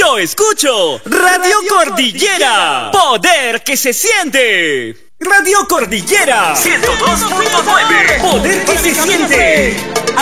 Yo escucho Radio Cordillera. Poder que se siente. Radio Cordillera 102.9. Poder que se siente.